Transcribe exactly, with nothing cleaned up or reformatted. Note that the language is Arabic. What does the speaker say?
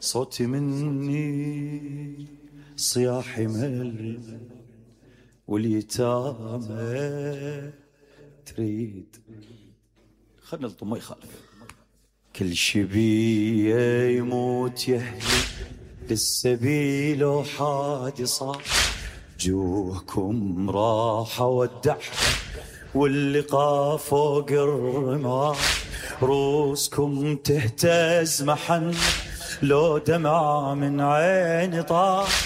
صوتي مني صياح مل واليتامى تريد. خلنا نلطم ما يخالف. كل شبيه يموت يهلي للسبيل وحادي صار، جوهكم راح ودع واللقاء فوق الرمال، روسكم تهتز محن لو دمع من عين طار.